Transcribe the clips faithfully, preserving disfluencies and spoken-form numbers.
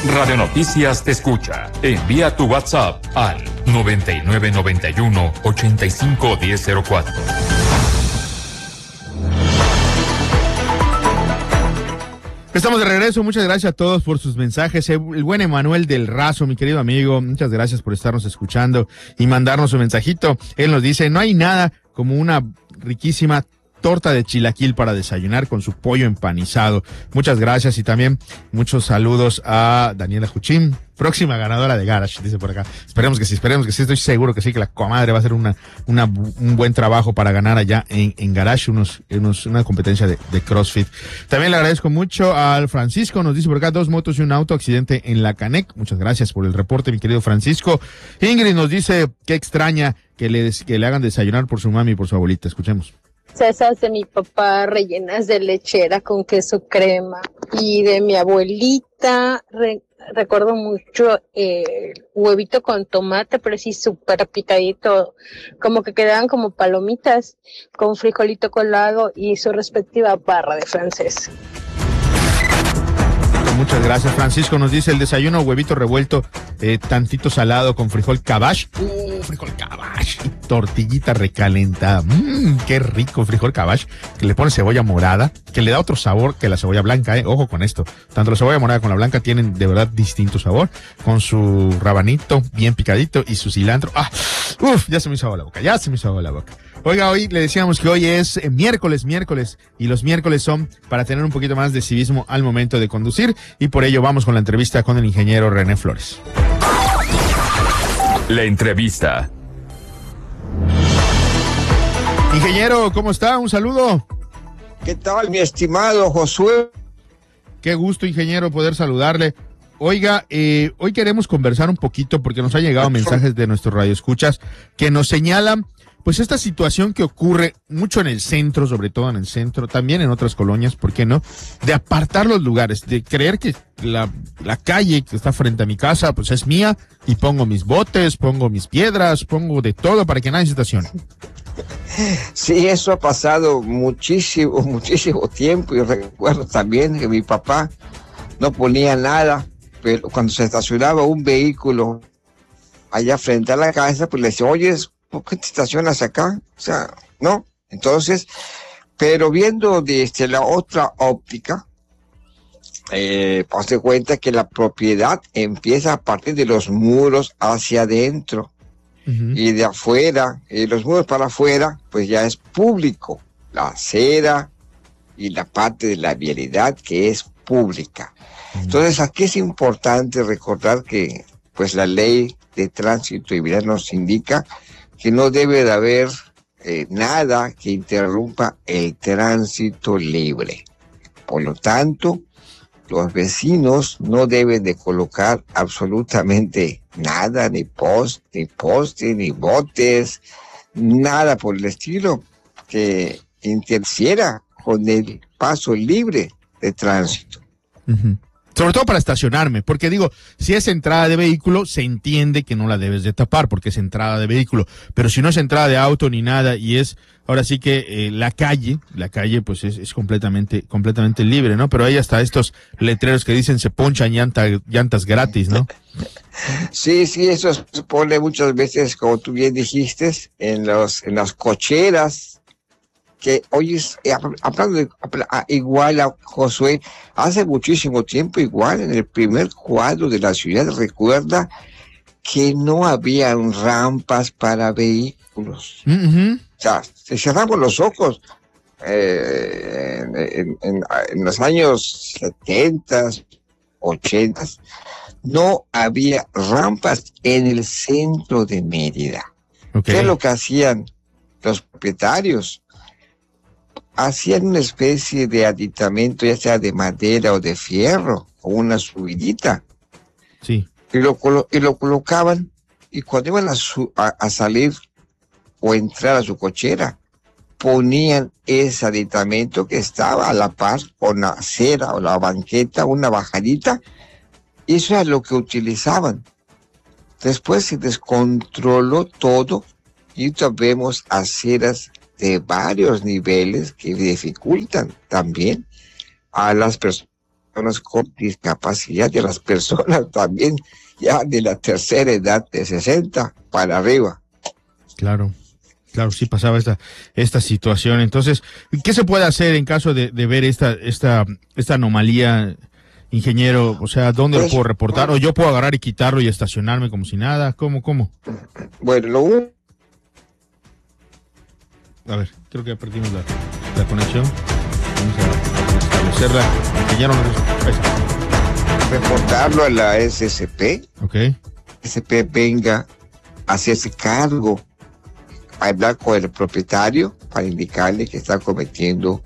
Radio Noticias te escucha. Envía tu WhatsApp al noventa y nueve noventa y uno ochenta y cinco diez cero cuatro. Estamos de regreso, muchas gracias a todos por sus mensajes. El buen Emanuel del Razo, mi querido amigo, muchas gracias por estarnos escuchando y mandarnos un mensajito. Él nos dice, no hay nada como una riquísima torta de chilaquil para desayunar con su pollo empanizado. Muchas gracias y también muchos saludos a Daniela Juchín, próxima ganadora de Garage, dice por acá. Esperemos que sí, esperemos que sí, estoy seguro que sí, que la comadre va a hacer una, una, un buen trabajo para ganar allá en, en Garage, unos, unos, una competencia de, de CrossFit. También le agradezco mucho al Francisco, nos dice por acá, dos motos y un auto, accidente en la Canec. Muchas gracias por el reporte, mi querido Francisco. Ingrid nos dice que extraña que le, que le hagan desayunar por su mami y por su abuelita. Escuchemos. Esas de mi papá rellenas de lechera con queso crema y de mi abuelita re, recuerdo mucho el eh, huevito con tomate, pero sí súper picadito, como que quedaban como palomitas con frijolito colado y su respectiva barra de francés. Muchas gracias, Francisco. Nos dice el desayuno, huevito revuelto, eh, tantito salado con frijol cabash. Uh, frijol cabash. Y tortillita recalentada. Mmm, qué rico frijol cabash. Que le pone cebolla morada, que le da otro sabor que la cebolla blanca, eh. Ojo con esto. Tanto la cebolla morada como la blanca tienen de verdad distinto sabor. Con su rabanito bien picadito y su cilantro. Ah, uf, ya se me hizo agua la boca, ya se me hizo agua la boca. Oiga, hoy le decíamos que hoy es eh, miércoles, miércoles, y los miércoles son para tener un poquito más de civismo al momento de conducir, y por ello vamos con la entrevista con el ingeniero René Flores. La entrevista. Ingeniero, ¿cómo está? Un saludo. ¿Qué tal, mi estimado Josué? Qué gusto, ingeniero, poder saludarle. Oiga, eh, hoy queremos conversar un poquito porque nos han llegado mensajes de nuestros radioescuchas que nos señalan pues esta situación que ocurre mucho en el centro, sobre todo en el centro, también en otras colonias, ¿por qué no? De apartar los lugares, de creer que la, la calle que está frente a mi casa, pues es mía, y pongo mis botes, pongo mis piedras, pongo de todo para que nadie se estacione. Sí, eso ha pasado muchísimo, muchísimo tiempo, y recuerdo también que mi papá no ponía nada, pero cuando se estacionaba un vehículo allá frente a la casa, pues le decía, oye, ¿por qué te estacionas acá? O sea, ¿no? Entonces, pero viendo desde la otra óptica, eh, hazte cuenta que la propiedad empieza a partir de los muros hacia adentro, uh-huh. Y de afuera, y los muros para afuera, pues ya es público, la acera y la parte de la vialidad que es pública. Uh-huh. Entonces, aquí es importante recordar que, pues, la ley de tránsito y vialidad nos indica que no debe de haber eh, nada que interrumpa el tránsito libre. Por lo tanto, los vecinos no deben de colocar absolutamente nada, ni post, ni poste, ni botes, nada por el estilo que interfiera con el paso libre de tránsito. Uh-huh. Sobre todo para estacionarme, porque digo, si es entrada de vehículo, se entiende que no la debes de tapar, porque es entrada de vehículo, pero si no es entrada de auto ni nada, y es, ahora sí que eh, la calle, la calle pues es, es completamente, completamente libre, ¿no? Pero hay hasta estos letreros que dicen se ponchan llanta, llantas gratis, ¿no? Sí, sí, eso se pone muchas veces, como tú bien dijiste, en los, en las cocheras, que hoy es, eh, hablando de, igual a Josué, hace muchísimo tiempo, igual en el primer cuadro de la ciudad, recuerda que no había rampas para vehículos. Uh-huh. O sea, se cerramos los ojos. Eh, en, en, en los años setenta, ochenta, no había rampas en el centro de Mérida. Okay. ¿Qué es lo que hacían los propietarios? Hacían una especie de aditamento, ya sea de madera o de fierro, o una subidita. Sí. Y lo, colo- y lo colocaban, y cuando iban a, su- a, a salir o entrar a su cochera, ponían ese aditamento que estaba a la par con la acera o la banqueta, una bajadita, y eso era lo que utilizaban. Después se descontroló todo, y vemos aceras de varios niveles que dificultan también a las personas personas con discapacidad y a las personas también ya de la tercera edad, de sesenta para arriba. Claro. Claro, sí pasaba esta esta situación. Entonces, ¿qué se puede hacer en caso de, de ver esta esta esta anomalía, ingeniero? O sea, ¿dónde pues, lo puedo reportar? Bueno, ¿o yo puedo agarrar y quitarlo y estacionarme como si nada? ¿Cómo, cómo? Bueno, lo un... A ver, creo que ya perdimos la, la conexión. Vamos a, a establecerla. Ingeniero, no... reportarlo a la S S P. Ok. S S P venga a hacerse cargo, a hablar con el propietario para indicarle que está cometiendo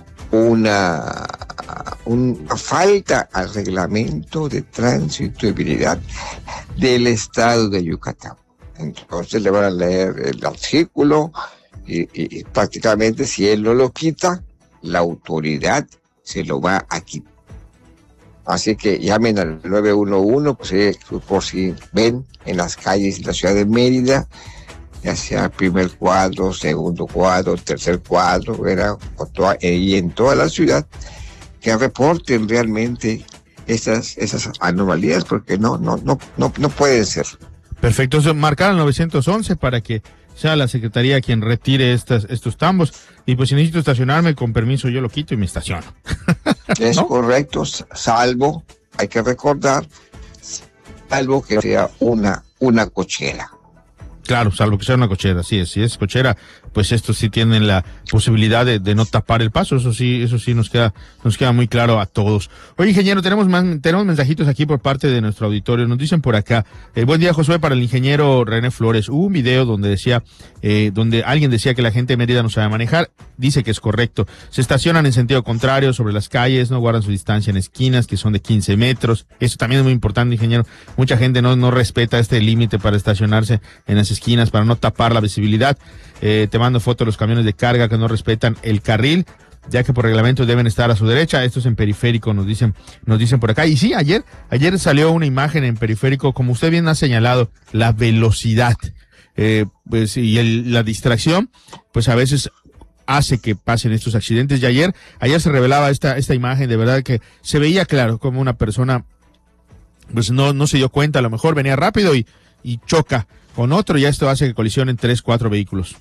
una, una falta al reglamento de tránsito y habilidad del estado de Yucatán. Entonces le van a leer el artículo y, y, y prácticamente si él no lo quita, la autoridad se lo va a quitar. Así que llamen al nueve uno uno pues, eh, por si ven en las calles de la ciudad de Mérida, ya sea primer cuadro, segundo cuadro, tercer cuadro, ¿verdad? Y en toda la ciudad, que reporten realmente esas, esas anomalías, porque no, no, no, no, no pueden ser. Perfecto, entonces marcar al nueve once para que sea la Secretaría quien retire estas, estos tambos. Y pues si necesito estacionarme, con permiso yo lo quito y me estaciono. Es ¿no? correcto, salvo, hay que recordar, salvo que sea una, una cochera. Claro, salvo que sea una cochera, sí es, si es cochera, pues estos sí tienen la posibilidad de, de no tapar el paso, eso sí, eso sí nos queda, nos queda muy claro a todos. Oye, ingeniero, tenemos man, tenemos mensajitos aquí por parte de nuestro auditorio, nos dicen por acá, eh, buen día Josué, para el ingeniero René Flores, hubo un video donde decía, eh, donde alguien decía que la gente de Mérida no sabe manejar, dice que es correcto, se estacionan en sentido contrario sobre las calles, no guardan su distancia en esquinas, que son de quince metros, eso también es muy importante, ingeniero, mucha gente no, no respeta este límite para estacionarse en las esquinas, para no tapar la visibilidad. Eh, te mando fotos de los camiones de carga que no respetan el carril, ya que por reglamento deben estar a su derecha. Esto es en periférico, nos dicen, nos dicen por acá. Y sí, ayer, ayer salió una imagen en periférico, como usted bien ha señalado, la velocidad, eh, pues, y el, la distracción, pues a veces hace que pasen estos accidentes. Y ayer, ayer se revelaba esta, esta imagen, de verdad que se veía claro como una persona, pues no, no se dio cuenta, a lo mejor venía rápido y, y choca con otro, y esto hace que colisionen tres, cuatro vehículos.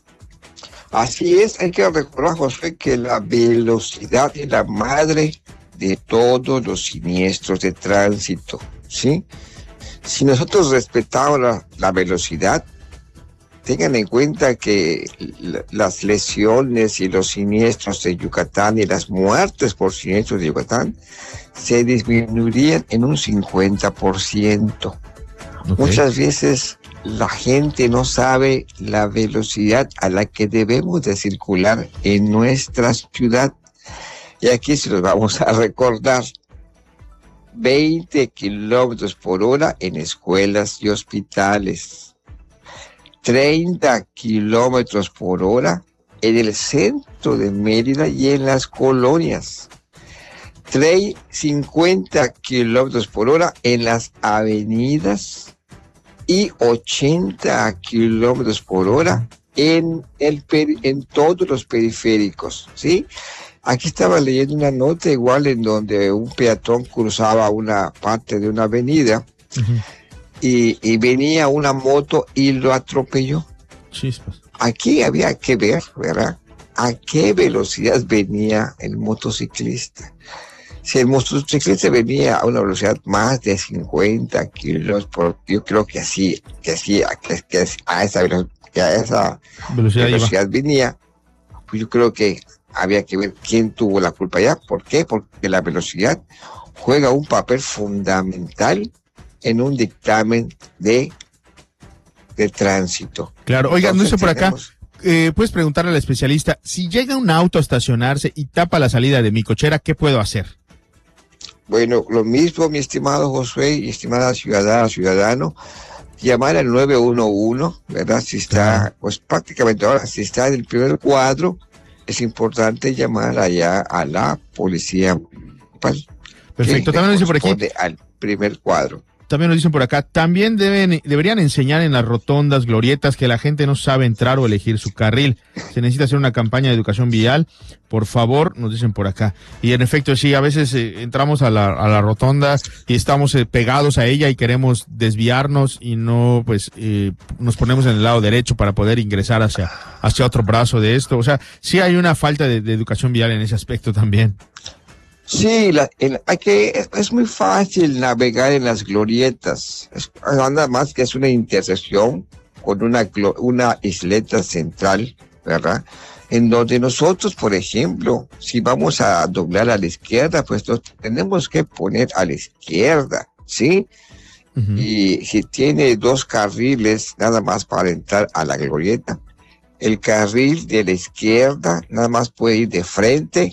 Así es, hay que recordar, José, que la velocidad es la madre de todos los siniestros de tránsito, ¿sí? Si nosotros respetamos la, la velocidad, tengan en cuenta que la, las lesiones y los siniestros de Yucatán y las muertes por siniestros de Yucatán se disminuirían en un cincuenta por ciento. Okay. Muchas veces la gente no sabe la velocidad a la que debemos de circular en nuestra ciudad. Y aquí se los vamos a recordar. veinte kilómetros por hora en escuelas y hospitales. treinta kilómetros por hora en el centro de Mérida y en las colonias. cincuenta kilómetros por hora en las avenidas y ochenta kilómetros por hora en, el peri- en todos los periféricos, ¿sí? Aquí estaba leyendo una nota igual en donde un peatón cruzaba una parte de una avenida uh-huh. y, y venía una moto y lo atropelló. Chispas. Aquí había que ver, ¿verdad? A qué velocidad venía el motociclista. Si el motociclista venía a una velocidad más de cincuenta kilos por, yo creo que así, que así, que, que a esa, que a esa velocidad, velocidad venía, pues yo creo que había que ver quién tuvo la culpa ya. ¿Por qué? Porque la velocidad juega un papel fundamental en un dictamen de, de tránsito. Claro, oiga, no sé por acá. Eh, puedes preguntarle al especialista, si llega un auto a estacionarse y tapa la salida de mi cochera, ¿qué puedo hacer? Bueno, lo mismo, mi estimado Josué y estimada ciudadana, ciudadano, llamar al nueve uno uno, ¿verdad? Si está, pues prácticamente ahora, si está en el primer cuadro, es importante llamar allá a la policía municipal. Perfecto, también lo dice por aquí. Al primer cuadro. También nos dicen por acá, también deben, deberían enseñar en las rotondas, glorietas, que la gente no sabe entrar o elegir su carril. Se necesita hacer una campaña de educación vial, por favor, nos dicen por acá. Y en efecto, sí, a veces eh, entramos a la, a la rotonda y estamos eh, pegados a ella y queremos desviarnos y no, pues, eh, nos ponemos en el lado derecho para poder ingresar hacia, hacia otro brazo de esto. O sea, sí hay una falta de, de educación vial en ese aspecto también. Sí, la, el, hay que, es, es muy fácil navegar en las glorietas. Es, nada más que es una intersección con una, una isleta central, ¿verdad? En donde nosotros, por ejemplo, si vamos a doblar a la izquierda, pues nos tenemos que poner a la izquierda, ¿sí? Uh-huh. Y si tiene dos carriles nada más para entrar a la glorieta, el carril de la izquierda nada más puede ir de frente,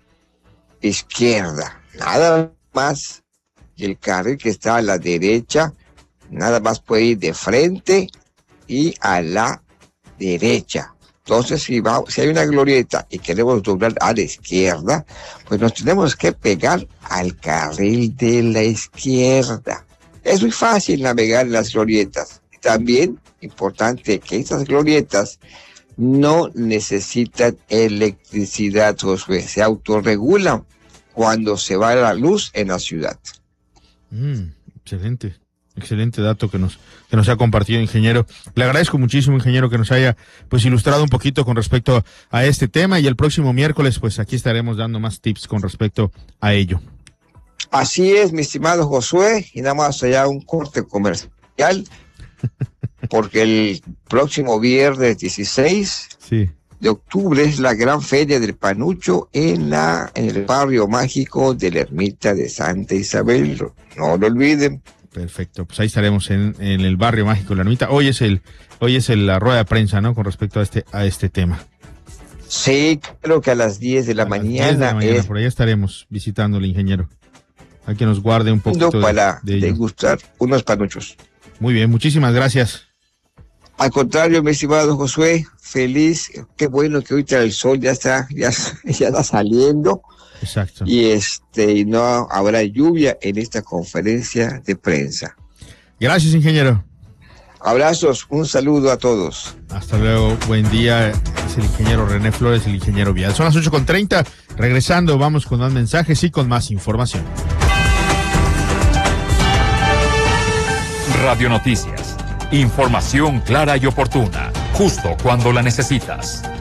izquierda, nada más. Y el carril que está a la derecha, nada más puede ir de frente y a la derecha. Entonces, si, va, si hay una glorieta y queremos doblar a la izquierda, pues nos tenemos que pegar al carril de la izquierda. Es muy fácil navegar en las glorietas. También importante que estas glorietas no necesitan electricidad, Josué, se autorregulan cuando se va la luz en la ciudad. Mm, excelente, excelente dato que nos, que nos ha compartido, ingeniero. Le agradezco muchísimo, ingeniero, que nos haya pues ilustrado un poquito con respecto a este tema, y el próximo miércoles pues aquí estaremos dando más tips con respecto a ello. Así es, mi estimado Josué, y nada más allá un corte comercial. Porque el próximo viernes dieciséis sí. de octubre es la gran feria del panucho en la en el barrio mágico de la ermita de Santa Isabel. No lo olviden. Perfecto, pues ahí estaremos en, en el barrio mágico de la ermita. Hoy es el hoy es el, la rueda de prensa, ¿no? Con respecto a este a este tema. Sí, creo que a las diez de la, mañana, diez de la mañana. Es... Por ahí estaremos visitándole, ingeniero. Hay que nos guarde un poquito de, para de ello. degustar unos panuchos. Muy bien, muchísimas gracias. Al contrario, mi estimado Josué, feliz, qué bueno que ahorita el sol ya está, ya, ya está saliendo. Exacto. Y este, y no habrá lluvia en esta conferencia de prensa. Gracias, ingeniero. Abrazos, un saludo a todos. Hasta luego, buen día. Es el ingeniero René Flores, el ingeniero vial. Son las ocho con treinta. Regresando, vamos con más mensajes y con más información. Radio Noticias. Información clara y oportuna, justo cuando la necesitas.